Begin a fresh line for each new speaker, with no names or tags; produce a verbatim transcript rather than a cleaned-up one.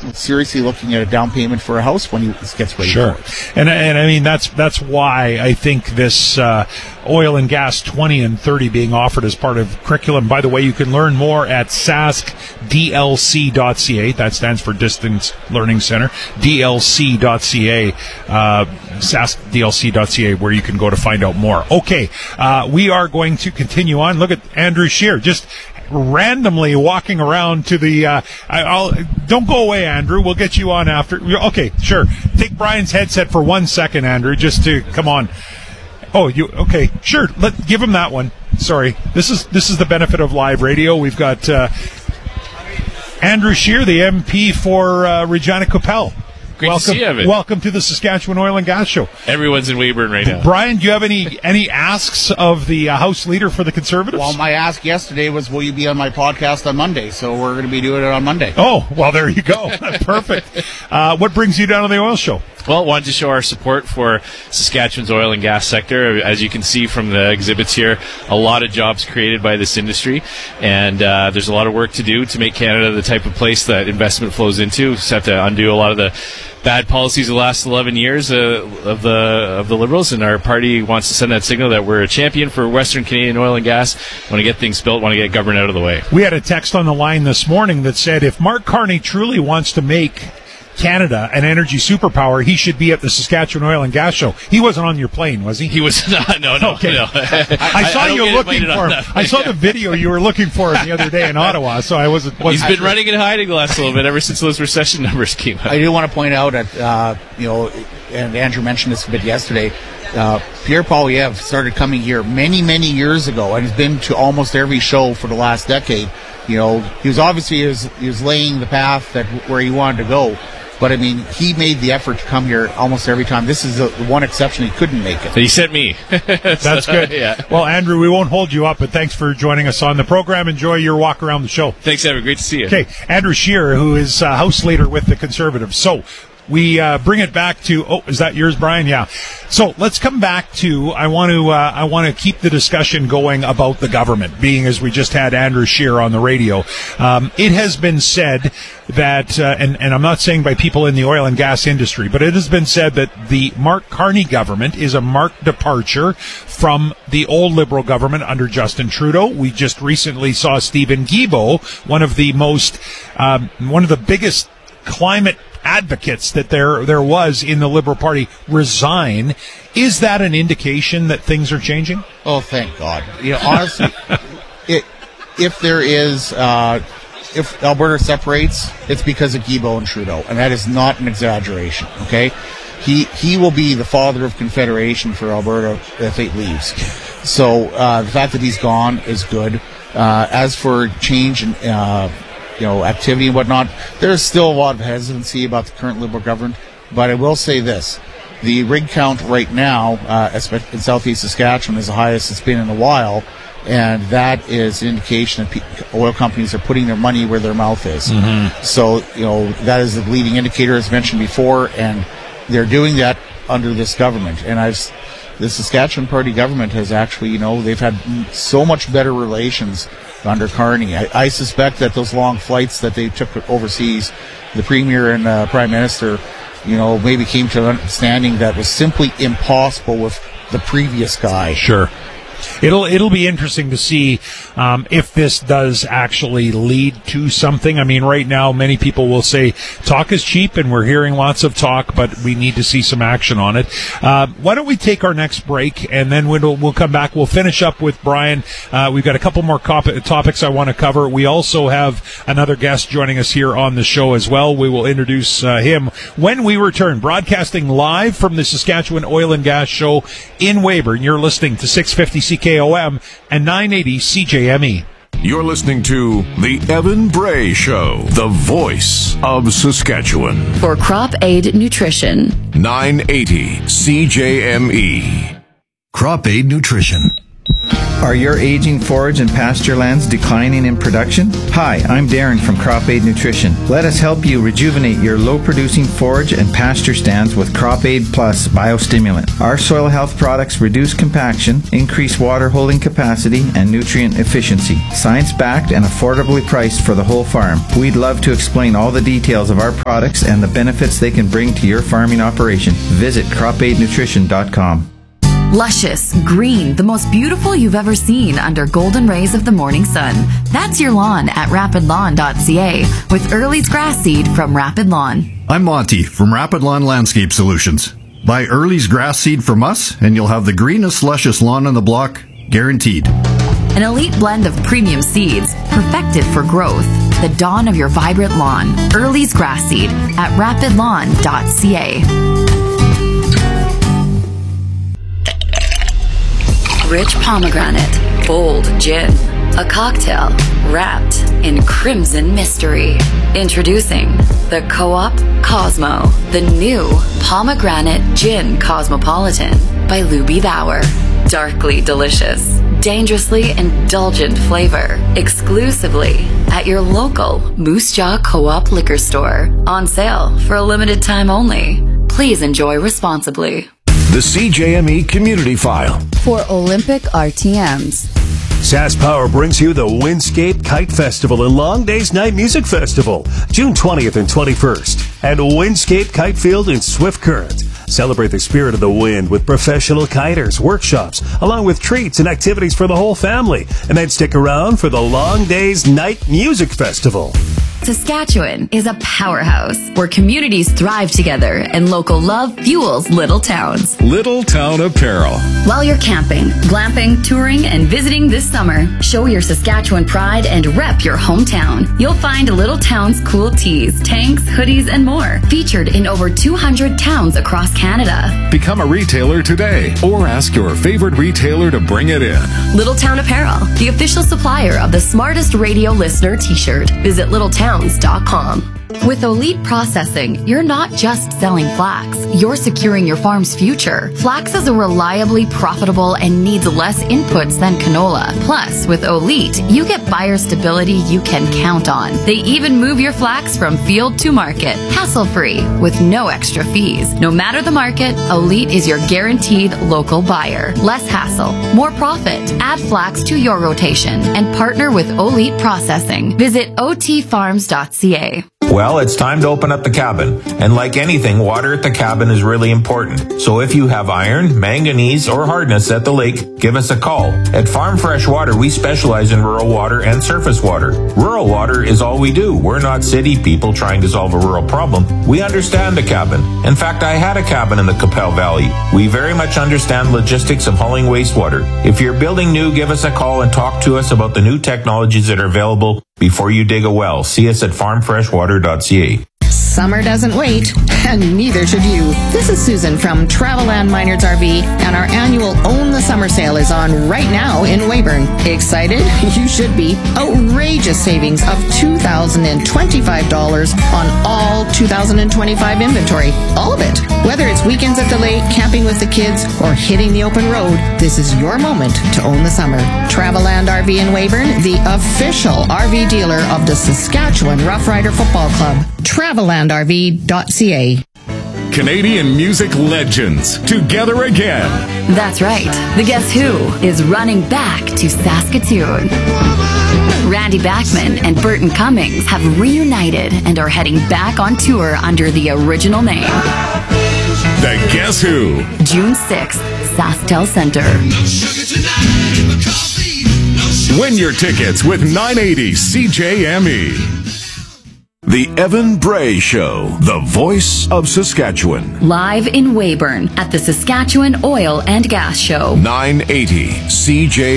seriously looking at a down payment for a house when he gets ready
sure.
for it.
And and I mean that's that's why I think this uh, oil and gas twenty and thirty being offered as part of curriculum. By the way, you can learn more at S A S C D L C dot C A. That stands for Distance Learning Center. D L C dot C A. Uh, S A S C D L C dot C A, where you can go to find out more. Okay, uh, we are going to continue on. Look at Andrew Scheer just randomly walking around to the uh I'll don't go away, Andrew. We'll get you on after. Okay, sure. Take Brian's headset for one second, Andrew, just to come on. Oh, you okay? Sure. Let give him that one. Sorry. This is this is the benefit of live radio. We've got uh Andrew Scheer, the M P for uh, Regina Qu'Appelle.
Great
welcome,
to see you, Evan.
Welcome to the Saskatchewan Oil and Gas Show.
Everyone's in Weyburn right now.
Brian, do you have any any asks of the uh, House Leader for the Conservatives?
Well, my ask yesterday was, will you be on my podcast on Monday? So we're going to be doing it on Monday.
Oh, well, there you go. Perfect. Uh, what brings you down to the oil show?
Well, wanted to show our support for Saskatchewan's oil and gas sector. As you can see from the exhibits here, a lot of jobs created by this industry, and uh, there's a lot of work to do to make Canada the type of place that investment flows into. We just have to undo a lot of the bad policies of the last eleven years uh, of the of the Liberals, and our party wants to send that signal that we're a champion for Western Canadian oil and gas, want to get things built, want to get government out of the way.
We had a text on the line this morning that said if Mark Carney truly wants to make Canada an energy superpower, he should be at the Saskatchewan Oil and Gas Show. He wasn't on your plane, was he?
He was not. No, no,
okay.
no.
I, I saw I you looking for him. I saw the video you were looking for him the other day in Ottawa, so I wasn't. wasn't
He's been
sure.
running and hiding the last little bit ever since those recession numbers came out.
I do want to point out that, uh, you know, and Andrew mentioned this a bit yesterday, uh, Pierre Poilievre started coming here many, many years ago and has been to almost every show for the last decade. You know, he was obviously he was, he was laying the path that where he wanted to go. But, I mean, he made the effort to come here almost every time. This is the one exception he couldn't make it.
He sent me.
That's good.
Yeah.
Well, Andrew, we won't hold you up, but thanks for joining us on the program. Enjoy your walk around the show.
Thanks, Evan. Great to see you.
Okay, Andrew Scheer, who is uh, House Leader with the Conservatives. So we uh, bring it back to, oh, is that yours, Brian? Yeah. So let's come back to, I want to uh, I want to keep the discussion going about the government, being as we just had Andrew Scheer on the radio. Um, it has been said that, uh, and, and I'm not saying by people in the oil and gas industry, but it has been said that the Mark Carney government is a marked departure from the old Liberal government under Justin Trudeau. We just recently saw Stephen Guilbeault, one of the most, um, one of the biggest climate advocates that there there was in the Liberal Party, resign. Is that an indication that things are changing?
Oh, thank God. You know, honestly, it, if there is, uh, if Alberta separates, it's because of Guilbeault and Trudeau, and that is not an exaggeration, okay? He he will be the father of Confederation for Alberta if it leaves. So uh, the fact that he's gone is good. Uh, as for change and uh, you know, activity and whatnot, there's still a lot of hesitancy about the current Liberal government. But I will say this. The rig count right now uh, in southeast Saskatchewan is the highest it's been in a while, and that is an indication that pe- oil companies are putting their money where their mouth is. Mm-hmm. So, you know, that is the leading indicator, as mentioned before, and they're doing that under this government. And I've the Saskatchewan Party government has actually, you know, they've had so much better relations under Carney. I, I suspect that those long flights that they took overseas, the Premier and uh, Prime Minister, you know, maybe came to an understanding that was simply impossible with the previous guy.
Sure. It'll it'll be interesting to see um, if this does actually lead to something. I mean, right now, many people will say talk is cheap, and we're hearing lots of talk, but we need to see some action on it. Uh, why don't we take our next break, and then we'll, we'll come back. We'll finish up with Brian. Uh, we've got a couple more cop- topics I want to cover. We also have another guest joining us here on the show as well. We will introduce uh, him when we return, broadcasting live from the Saskatchewan Oil and Gas Show in Weyburn. You're listening to six fifty C K O M and nine eighty C J M E.
You're listening to The Evan Bray Show, the voice of Saskatchewan.
For Crop Aid Nutrition.
nine eighty C J M E.
Crop Aid Nutrition. Are your aging forage and pasture lands declining in production? Hi, I'm Darren from Crop Aid Nutrition. Let us help you rejuvenate your low-producing forage and pasture stands with Crop Aid Plus Biostimulant. Our soil health products reduce compaction, increase water holding capacity, and nutrient efficiency. Science-backed and affordably priced for the whole farm. We'd love to explain all the details of our products and the benefits they can bring to your farming operation. Visit crop aid nutrition dot com.
Luscious, green, the most beautiful you've ever seen under golden rays of the morning sun. That's your lawn at rapid lawn dot c a with Early's grass seed from Rapid Lawn.
I'm Monty from Rapid Lawn Landscape Solutions. Buy Early's grass seed from us and you'll have the greenest, luscious lawn on the block, guaranteed.
An elite blend of premium seeds, perfected for growth. The dawn of your vibrant lawn. Early's grass seed at rapid lawn dot c a. Rich pomegranate, bold gin, a cocktail wrapped in crimson mystery. Introducing the Co-op Cosmo, the new pomegranate gin cosmopolitan by Luby Bauer. Darkly delicious, dangerously indulgent flavor, exclusively at your local Moose Jaw Co-op liquor store. On sale for a limited time only. Please enjoy responsibly.
The C J M E Community File.
For Olympic R T Ms.
SaskPower brings you the Windscape Kite Festival and Long Days Night Music Festival, June twentieth and twenty-first at Windscape Kite Field in Swift Current. Celebrate the spirit of the wind with professional kiters, workshops, along with treats and activities for the whole family. And then stick around for the Long Days Night Music Festival.
Saskatchewan is a powerhouse where communities thrive together and local love fuels little towns.
Little Town Apparel.
While you're camping, glamping, touring, and visiting this summer, show your Saskatchewan pride and rep your hometown. You'll find Little Town's cool tees, tanks, hoodies, and more, featured in over two hundred towns across Canada.
Become a retailer today or ask your favorite retailer to bring it in.
Little Town Apparel, the official supplier of the smartest radio listener t-shirt. Visit little towns dot com. With Elite Processing, you're not just selling flax, you're securing your farm's future. Flax is a reliably profitable and needs less inputs than canola. Plus, with Elite, you get buyer stability you can count on. They even move your flax from field to market, hassle-free, with no extra fees. No matter the market, Elite is your guaranteed local buyer. Less hassle, more profit. Add flax to your rotation and partner with Elite Processing. Visit o t farms dot c a.
Well, it's time to open up the cabin. And like anything, water at the cabin is really important. So if you have iron, manganese, or hardness at the lake, give us a call. At Farm Fresh Water, we specialize in rural water and surface water. Rural water is all we do. We're not city people trying to solve a rural problem. We understand the cabin. In fact, I had a cabin in the Qu'Appelle Valley. We very much understand logistics of hauling wastewater. If you're building new, give us a call and talk to us about the new technologies that are available before you dig a well. See us at farm fresh water dot c a.
Summer doesn't wait, and neither should you. This is Susan from Traveland Minards R V, and our annual Own the Summer sale is on right now in Weyburn. Excited? You should be. Outrageous savings of two thousand twenty-five dollars on all two thousand twenty-five inventory. All of it. Whether it's weekends at the lake, camping with the kids, or hitting the open road, this is your moment to own the summer. Traveland R V in Weyburn, the official R V dealer of the Saskatchewan Roughrider Football Club. Traveland R V dot c a.
Canadian music legends together again.
That's right. The Guess Who is running back to Saskatoon. Randy Bachman and Burton Cummings have reunited and are heading back on tour under the original name.
The Guess Who.
June sixth, SaskTel Center.
Win your tickets with nine eighty C J M E. The Evan Bray Show, the voice of Saskatchewan.
Live in Weyburn at the Saskatchewan Oil and Gas Show.
nine eighty C J